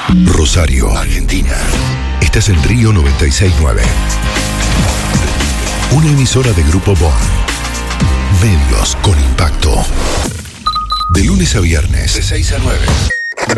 Rosario, Argentina. Estás en Río 96.9. Una emisora de Grupo Bon. Medios con impacto. De lunes a viernes, de 6 a 9.